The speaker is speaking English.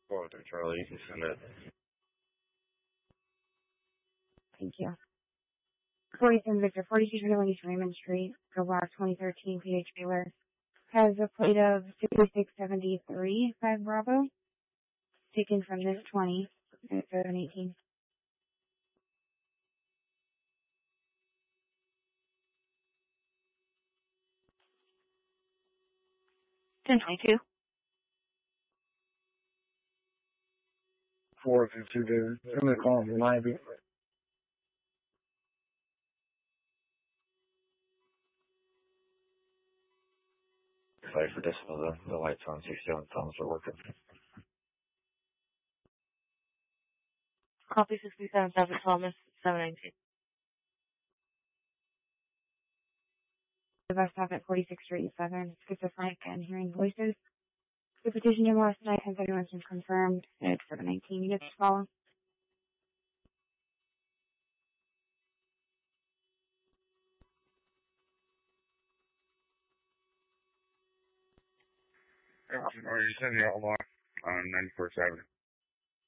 4 to Charlie, you can send it. Thank you. 47 Victor, 4221 East Raymond Street, Gilbrook, 2013, PH Baylor. Has a plate of 6673, 5 Bravo. Taken from this 20 at 718. $10.22. 452, dude. I'm going to call him live. Sorry for this, the lights on 67 thumbs are working. Copy 67 Thomas, 719. The bus stop at 46th Street, Southern, schizophrenic and hearing voices. The petition due last night has everyone's been confirmed at 719 units to follow. Are you sending out a lot on 94.7?